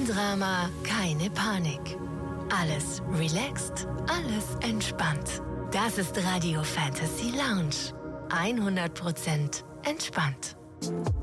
Kein Drama, keine Panik. Alles relaxed, alles entspannt. Das ist Radio Fantasy Lounge. 100% entspannt.